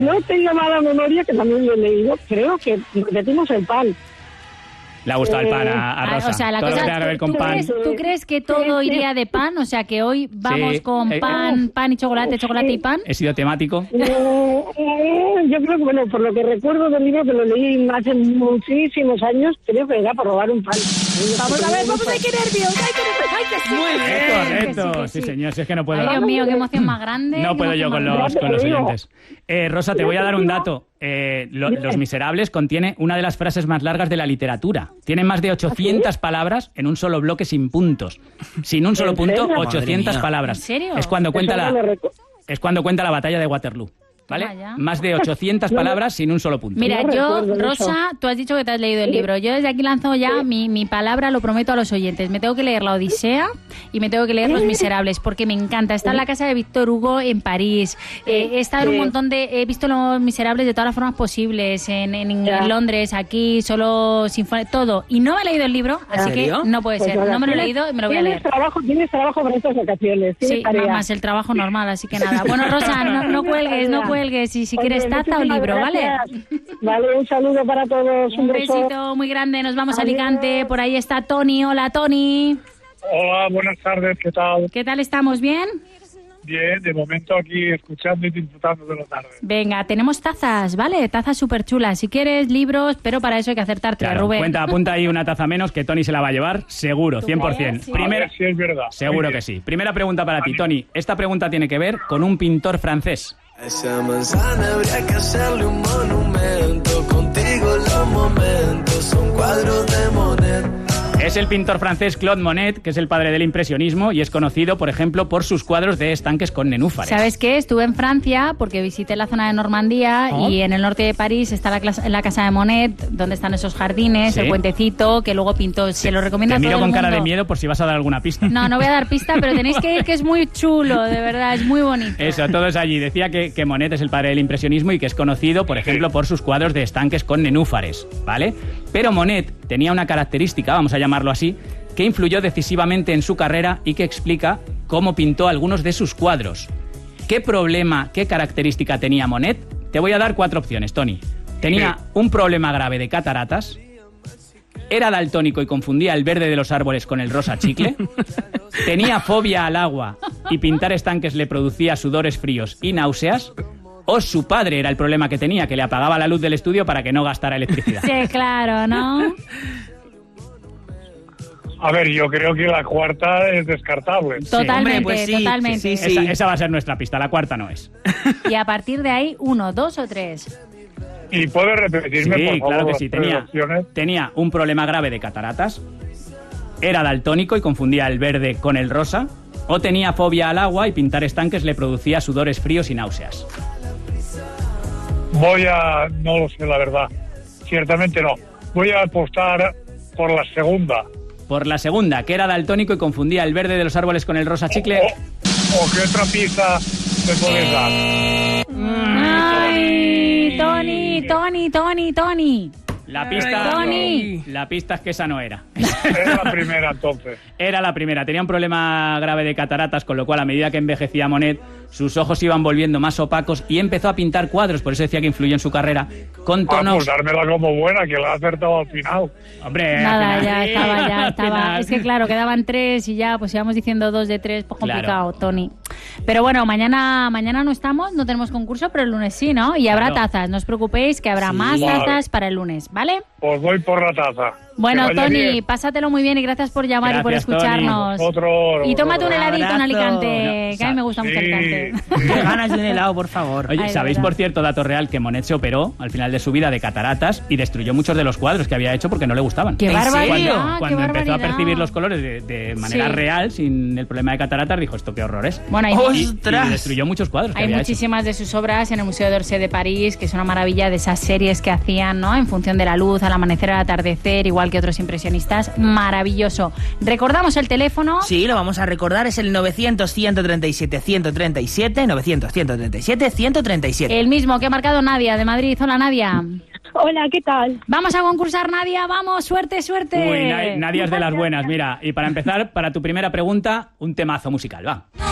no tengo mala memoria, que también lo he leído, creo que repetimos el pan. Le ha gustado el pan a Rosa. O sea, la todo cosa, lo que tenga que ver con pan. ¿tú crees que todo iría de pan? O sea, que hoy vamos con pan y chocolate, chocolate y pan. He sido temático. Yo creo que, bueno, por lo que recuerdo del libro, que lo leí hace muchísimos años, creo que era para robar un pan. Vamos a ver, ¡ay, qué nervios! ¡Ay, que sí! Muy bien, correcto. Sí, señor, si es que no puedo. Ay, Dios mío, qué emoción más grande. No puedo yo con los oyentes. Rosa, te voy a dar un dato. Los Miserables contiene una de las frases más largas de la literatura. Tiene más de 800 palabras en un solo bloque sin puntos. Sin un solo punto, 800 palabras. ¿En serio? Es cuando cuenta la batalla de Waterloo. ¿Vale? Más de 800 palabras sin un solo punto. Mira, yo, Rosa, tú has dicho que te has leído el libro. Yo desde aquí lanzo ya mi palabra, lo prometo a los oyentes. Me tengo que leer La Odisea y me tengo que leer Los Miserables, porque me encanta. Está en la casa de Víctor Hugo en París. He estado en un montón he visto Los Miserables de todas las formas posibles. En Londres, aquí, solo todo. Y no me he leído el libro, así que no puede ser. No me lo he leído y me lo voy a leer. Tienes trabajo para estas vacaciones. Sí, más el trabajo normal, así que nada. Bueno, Rosa, no cuelgues, y si quieres taza o libro, ¿vale? Vale, un saludo para todos. Un besito muy grande, nos vamos a Alicante. Por ahí está Tony. Hola, Tony. Hola, buenas tardes, ¿qué tal? ¿Qué tal estamos? ¿Bien? Bien, de momento aquí escuchando y disfrutando de la tarde. Venga, tenemos tazas, ¿vale? Tazas súper chulas. Si quieres, libros, pero para eso hay que acertarte, claro, Rubén. Apunta ahí una taza menos que Tony se la va a llevar, seguro, 100%. Sí. Sí, es verdad. Seguro que sí. Primera pregunta para ti, Tony. Esta pregunta tiene que ver con un pintor francés. A esa manzana habría que hacerle un monumento. Contigo los momentos son cuadros de Monet. Es el pintor francés Claude Monet, que es el padre del impresionismo y es conocido, por ejemplo, por sus cuadros de estanques con nenúfares. ¿Sabes qué? Estuve en Francia porque visité la zona de Normandía y en el norte de París está la casa de Monet, donde están esos jardines, el puentecito, que luego pintó. Se lo recomiendo a todo el mundo. Te miro con cara de miedo por si vas a dar alguna pista. No voy a dar pista, pero tenéis que ir, que es muy chulo, de verdad, es muy bonito. Eso, todo es allí. Decía que Monet es el padre del impresionismo y que es conocido, por ejemplo, por sus cuadros de estanques con nenúfares, ¿vale? Pero Monet tenía una característica, vamos a llamarlo así, que influyó decisivamente en su carrera y que explica cómo pintó algunos de sus cuadros. ¿Qué problema, qué característica tenía Monet? Te voy a dar 4 opciones, Tony. Tenía un problema grave de cataratas, era daltónico y confundía el verde de los árboles con el rosa chicle, tenía fobia al agua y pintar estanques le producía sudores fríos y náuseas, o su padre era el problema que tenía, que le apagaba la luz del estudio para que no gastara electricidad. Sí, claro, ¿no? A ver, yo creo que la cuarta es descartable. Totalmente, totalmente. Sí. Esa va a ser nuestra pista, la cuarta no es. Y a partir de ahí, 1, 2 o 3. ¿Y puedes repetirme, por favor, claro que sí. Tenía un problema grave de cataratas, era daltónico y confundía el verde con el rosa, o tenía fobia al agua y pintar estanques le producía sudores fríos y náuseas. No lo sé, la verdad. Ciertamente no. Voy a apostar por la segunda. Por la segunda, que era daltónico y confundía el verde de los árboles con el rosa chicle. ¿O qué otra pista te puedes dar? ¡Ay! Tony. La pista es que esa no era. Era la primera, entonces. Era la primera. Tenía un problema grave de cataratas, con lo cual, a medida que envejecía Monet, sus ojos iban volviendo más opacos y empezó a pintar cuadros, por eso decía que influyó en su carrera, con tonos... Pues dármela como buena, que la ha acertado al final. Hombre, nada, al final... ya estaba. Es que claro, quedaban 3 y ya, pues íbamos diciendo 2 de 3, pues complicado, claro. Tony. Pero bueno, mañana no estamos, no tenemos concurso, pero el lunes sí, ¿no? Y habrá tazas, no os preocupéis, que habrá más tazas para el lunes, ¿vale? Pues voy por la taza. Bueno, Tony, bien. Pásatelo muy bien y gracias por llamar y por escucharnos. Y tómate un heladito en Alicante, que a mí me gusta mucho Alicante. Qué ganas de un helado, por favor. Oye, ¿sabéis, por cierto, dato real, que Monet se operó al final de su vida de cataratas y destruyó muchos de los cuadros que había hecho porque no le gustaban? ¡Qué barbaridad! Cuando empezó a percibir los colores de manera real, sin el problema de cataratas, dijo, esto qué horror es. Bueno, y destruyó muchos cuadros que hay había muchísimas de sus obras en el Museo d'Orsay de París, que es una maravilla, de esas series que hacían, ¿no? En función de la luz, al amanecer, al atardecer, igual que otros impresionistas. Maravilloso. ¿Recordamos el teléfono? Sí, lo vamos a recordar. Es el 900-137-137, 900-137-137. El mismo que ha marcado Nadia, de Madrid. Hola, Nadia. Hola, ¿qué tal? Vamos a concursar, Nadia. Vamos, suerte. Uy, Nadia es de las buenas. Mira, y para empezar, para tu primera pregunta, un temazo musical, va.